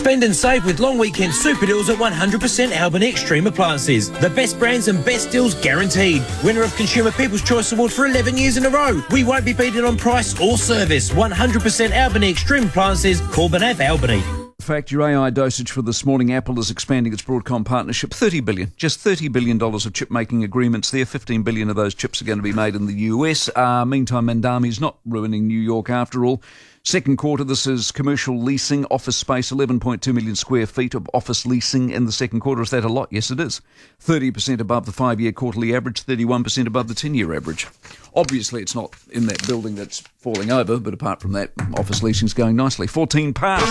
Spend and save with long weekend super deals at 100% Albany Extreme Appliances. The best brands and best deals guaranteed. Winner of Consumer People's Choice Award for 11 years in a row. We won't be beaten on price or service. 100% Albany Extreme Appliances, Corbin Ave, Albany. In fact, your AI dosage for this morning. Apple is expanding its Broadcom partnership. Just $30 billion of chip-making agreements there. 15 billion of those chips are going to be made in the US. Meantime, Mandami's not ruining New York after all. Second quarter, this is commercial leasing, office space, 11.2 million square feet of office leasing in the second quarter. Is that a lot? Yes, it is. 30% above the 5-year quarterly average, 31% above the 10-year average. Obviously, it's not in that building that's falling over, but apart from that, office leasing's going nicely. 14 past.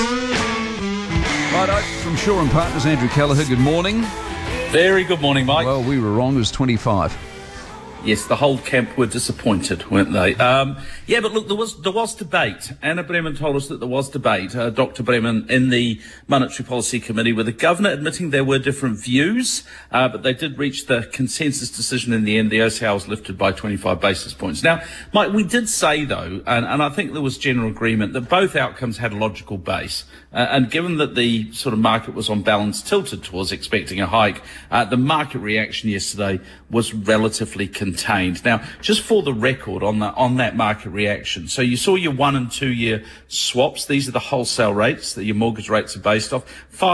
Righto, from Shaw and Partners, Andrew Callagher, good morning. Very good morning, Mike. Well, we were wrong, it was 25. Yes, the whole camp were disappointed, weren't they? Yeah, but look, there was debate. Anna Bremen told us that there was debate, Dr. Bremen, in the Monetary Policy Committee, with the Governor admitting there were different views, but they did reach the consensus decision in the end. The OCR was lifted by 25 basis points. Now, Mike, we did say, though, and I think there was general agreement, that both outcomes had a logical base. And given that the sort of market was on balance tilted towards expecting a hike, the market reaction yesterday was relatively contained. Now, just for the record on that market reaction, so you saw your 1 and 2 year swaps. These are the wholesale rates that your mortgage rates are based off.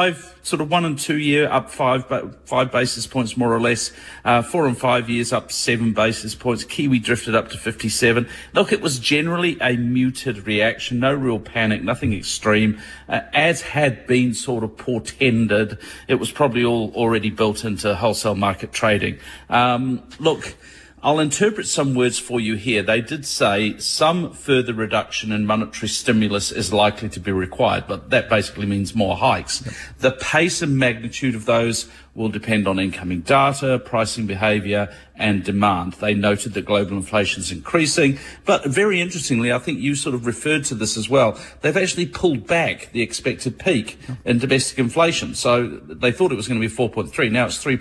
1 and 2 year up 5 basis points more or less. 4 and 5 years up 7 basis points. Kiwi drifted up to 57. Look, it was generally a muted reaction, no real panic, nothing extreme. As had been sort of portended, it was probably all already built into wholesale market trading. Look, I'll interpret some words for you here. They did say some further reduction in monetary stimulus is likely to be required, but that basically means more hikes. Yep. The pace and magnitude of those will depend on incoming data, pricing behaviour and demand. They noted that global inflation is increasing, but very interestingly, I think you sort of referred to this as well, they've actually pulled back the expected peak in domestic inflation. So they thought it was going to be 4.3, now it's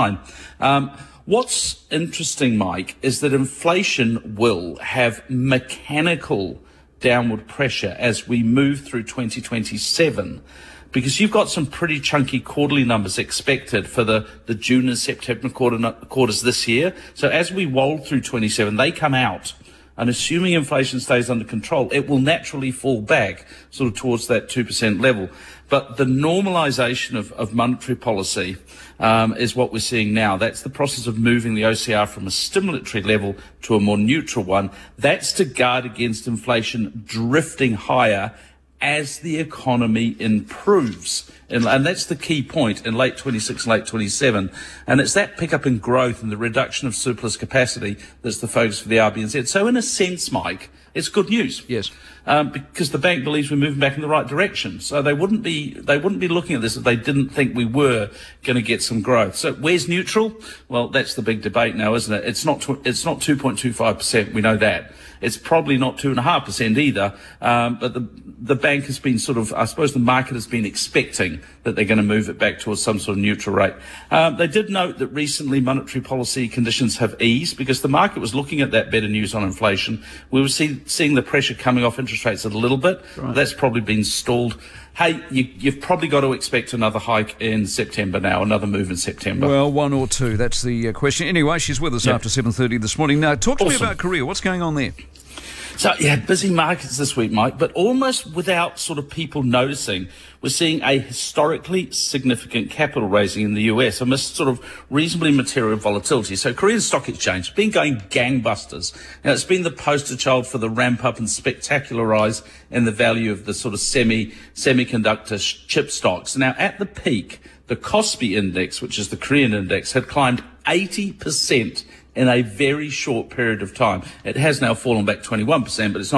3.9. What's interesting, Mike, is that inflation will have mechanical downward pressure as we move through 2027, because you've got some pretty chunky quarterly numbers expected for the June and September quarters this year. So as we roll through 27, they come out. And assuming inflation stays under control, it will naturally fall back sort of towards that 2% level. But the normalisation of monetary policy is what we're seeing now. That's the process of moving the OCR from a stimulatory level to a more neutral one. That's to guard against inflation drifting higher as the economy improves. And that's the key point in late 26 and late 27. And it's that pickup in growth and the reduction of surplus capacity that's the focus for the RBNZ. So in a sense, Mike, it's good news. Yes. Because the bank believes we're moving back in the right direction. So they wouldn't be looking at this if they didn't think we were going to get some growth. So where's neutral? Well, that's the big debate now, isn't it? It's not 2.25%. We know that. It's probably not 2.5% either. But the bank has been sort of, I suppose the market has been expecting that they're going to move it back towards some sort of neutral rate. They did note that recently monetary policy conditions have eased because the market was looking at that better news on inflation. We were seeing the pressure coming off interest rates a little bit. Right. That's probably been stalled. Hey, you've probably got to expect another hike in September now, another move in September. Well, 1 or 2, that's the question. Anyway, she's with us after 7:30 this morning. Now, talk to me about Korea. What's going on there? So, yeah, busy markets this week, Mike, but almost without sort of people noticing, we're seeing a historically significant capital raising in the US amidst sort of reasonably material volatility. So Korean Stock Exchange has been going gangbusters. Now, it's been the poster child for the ramp up and spectacular rise in the value of the sort of semiconductor chip stocks. Now, at the peak, the Kospi index, which is the Korean index, had climbed 80% in a very short period of time. It has now fallen back 21%, but it's not